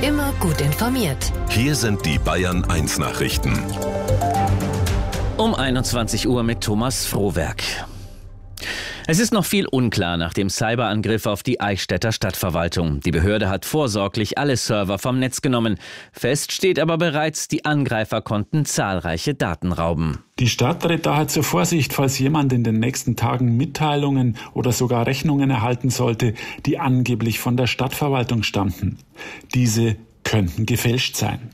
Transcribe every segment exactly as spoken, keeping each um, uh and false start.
Immer gut informiert. Hier sind die Bayern eins Nachrichten. Um einundzwanzig Uhr mit Thomas Frohwerk. Es ist noch viel unklar nach dem Cyberangriff auf die Eichstätter Stadtverwaltung. Die Behörde hat vorsorglich alle Server vom Netz genommen. Fest steht aber bereits, die Angreifer konnten zahlreiche Daten rauben. Die Stadt rät daher zur Vorsicht, falls jemand in den nächsten Tagen Mitteilungen oder sogar Rechnungen erhalten sollte, die angeblich von der Stadtverwaltung stammten. Diese könnten gefälscht sein.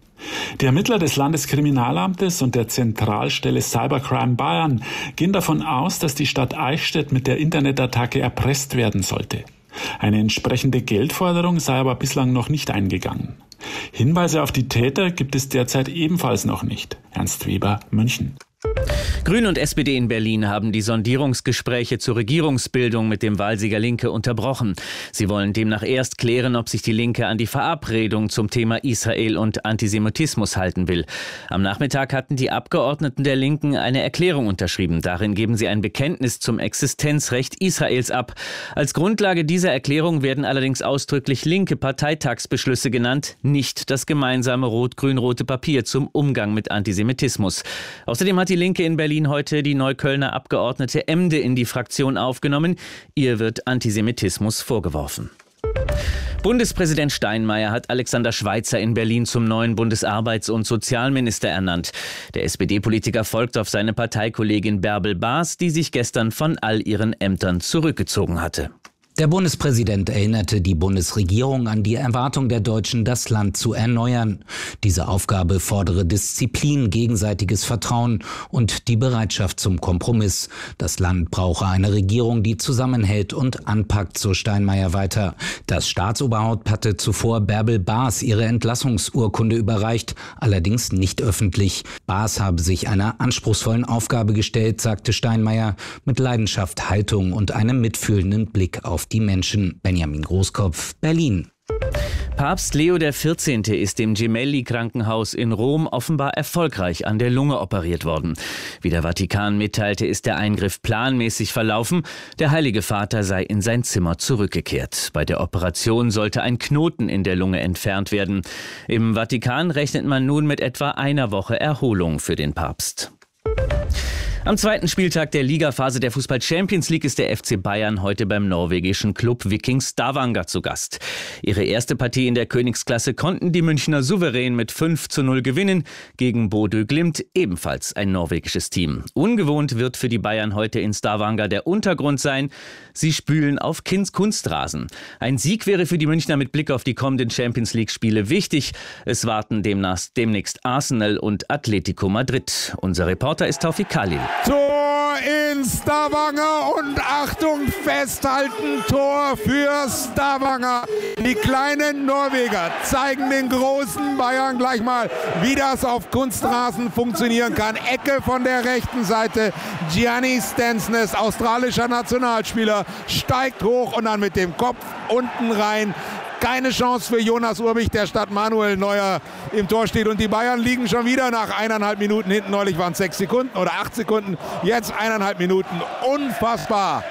Die Ermittler des Landeskriminalamtes und der Zentralstelle Cybercrime Bayern gehen davon aus, dass die Stadt Eichstätt mit der Internetattacke erpresst werden sollte. Eine entsprechende Geldforderung sei aber bislang noch nicht eingegangen. Hinweise auf die Täter gibt es derzeit ebenfalls noch nicht. Ernst Weber, München. Grüne und S P D in Berlin haben die Sondierungsgespräche zur Regierungsbildung mit dem Wahlsieger Linke unterbrochen. Sie wollen demnach erst klären, ob sich die Linke an die Verabredung zum Thema Israel und Antisemitismus halten will. Am Nachmittag hatten die Abgeordneten der Linken eine Erklärung unterschrieben. Darin geben sie ein Bekenntnis zum Existenzrecht Israels ab. Als Grundlage dieser Erklärung werden allerdings ausdrücklich linke Parteitagsbeschlüsse genannt, nicht das gemeinsame rot-grün-rote Papier zum Umgang mit Antisemitismus. Außerdem hat die Linke in Berlin heute die Neuköllner Abgeordnete Emde in die Fraktion aufgenommen. Ihr wird Antisemitismus vorgeworfen. Bundespräsident Steinmeier hat Alexander Schweitzer in Berlin zum neuen Bundesarbeits- und Sozialminister ernannt. Der S P D-Politiker folgt auf seine Parteikollegin Bärbel Baas, die sich gestern von all ihren Ämtern zurückgezogen hatte. Der Bundespräsident erinnerte die Bundesregierung an die Erwartung der Deutschen, das Land zu erneuern. Diese Aufgabe fordere Disziplin, gegenseitiges Vertrauen und die Bereitschaft zum Kompromiss. Das Land brauche eine Regierung, die zusammenhält und anpackt, so Steinmeier weiter. Das Staatsoberhaupt hatte zuvor Bärbel Baas ihre Entlassungsurkunde überreicht, allerdings nicht öffentlich. Baas habe sich einer anspruchsvollen Aufgabe gestellt, sagte Steinmeier, mit Leidenschaft, Haltung und einem mitfühlenden Blick auf die Menschen. Benjamin Großkopf, Berlin. Papst Leo der vierzehnte ist im Gemelli-Krankenhaus in Rom offenbar erfolgreich an der Lunge operiert worden. Wie der Vatikan mitteilte, ist der Eingriff planmäßig verlaufen. Der Heilige Vater sei in sein Zimmer zurückgekehrt. Bei der Operation sollte ein Knoten in der Lunge entfernt werden. Im Vatikan rechnet man nun mit etwa einer Woche Erholung für den Papst. Am zweiten Spieltag der Ligaphase der Fußball-Champions League ist der F C Bayern heute beim norwegischen Club Viking Stavanger zu Gast. Ihre erste Partie in der Königsklasse konnten die Münchner souverän mit fünf zu null gewinnen, gegen Bodø Glimt, ebenfalls ein norwegisches Team. Ungewohnt wird für die Bayern heute in Stavanger der Untergrund sein. Sie spülen auf Kunstrasen. Ein Sieg wäre für die Münchner mit Blick auf die kommenden Champions League-Spiele wichtig. Es warten demnächst, demnächst Arsenal und Atletico Madrid. Unser Reporter ist Taufik Khalil. Tor in Stavanger und Achtung, festhalten, Tor für Stavanger. Die kleinen Norweger zeigen den großen Bayern gleich mal, wie das auf Kunstrasen funktionieren kann. Ecke von der rechten Seite, Gianni Stensnes, australischer Nationalspieler, steigt hoch und dann mit dem Kopf unten rein. Keine Chance für Jonas Urbich, der statt Manuel Neuer im Tor steht. Und die Bayern liegen schon wieder nach eineinhalb Minuten hinten. Neulich waren es sechs Sekunden oder acht Sekunden. Jetzt eineinhalb Minuten. Unfassbar.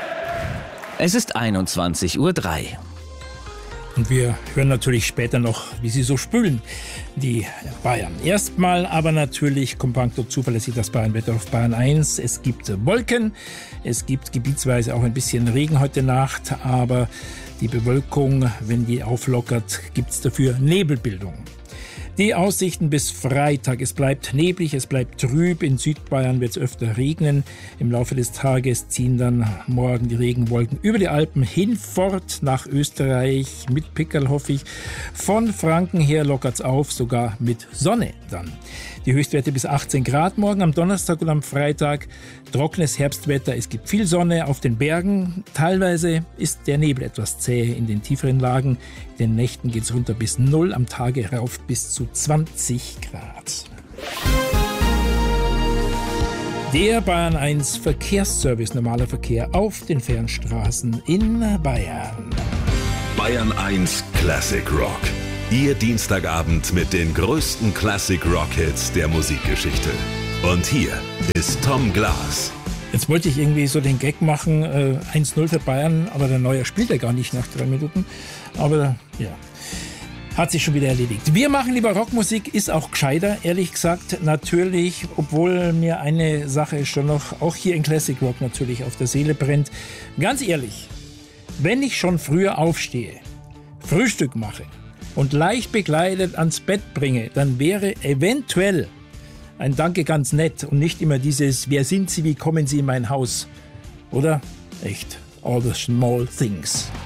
Es ist einundzwanzig Uhr drei. Und wir hören natürlich später noch, wie sie so spülen, die Bayern. Erstmal aber natürlich kompakt und zuverlässig das Bayernwetter auf Bayern eins. Es gibt Wolken, es gibt gebietsweise auch ein bisschen Regen heute Nacht, aber die Bewölkung, wenn die auflockert, gibt es dafür Nebelbildung. Die Aussichten bis Freitag. Es bleibt neblig, es bleibt trüb. In Südbayern wird es öfter regnen. Im Laufe des Tages ziehen dann morgen die Regenwolken über die Alpen hinfort nach Österreich mit Pickerl, hoffe ich. Von Franken her lockert es auf, sogar mit Sonne dann. Die Höchstwerte bis achtzehn Grad morgen, am Donnerstag und am Freitag. Trockenes Herbstwetter, es gibt viel Sonne auf den Bergen. Teilweise ist der Nebel etwas zäh in den tieferen Lagen. In den Nächten geht es runter bis null, am Tage rauf bis zu zwanzig Grad. Der Bayern eins Verkehrsservice, normaler Verkehr auf den Fernstraßen in Bayern. Bayern eins Classic Rock. Ihr Dienstagabend mit den größten Classic-Rock-Hits der Musikgeschichte. Und hier ist Tom Glas. Jetzt wollte ich irgendwie so den Gag machen, äh, eins null für Bayern, aber der Neuer spielt ja gar nicht nach drei Minuten. Aber ja. Hat sich schon wieder erledigt. Wir machen lieber Rockmusik, ist auch gescheiter, ehrlich gesagt. Natürlich, obwohl mir eine Sache schon noch, auch hier in Classic Rock natürlich auf der Seele brennt. Ganz ehrlich, wenn ich schon früher aufstehe, Frühstück mache und leicht bekleidet ans Bett bringe, dann wäre eventuell ein Danke ganz nett und nicht immer dieses Wer sind Sie, wie kommen Sie in mein Haus? Oder? Echt, all the small things.